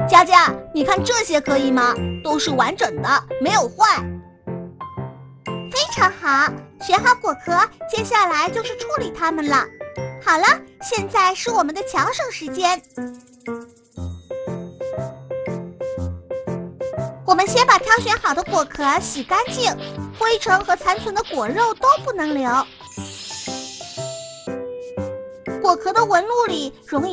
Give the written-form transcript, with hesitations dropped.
佳佳，你看这些可以吗？都是完整的，没有坏。 非常好，选好果壳，接下来就是处理它们了。好了，现在是我们的巧手时间。我们先把挑选好的果壳洗干净，灰尘和残存的果肉都不能留。果壳的纹路里容易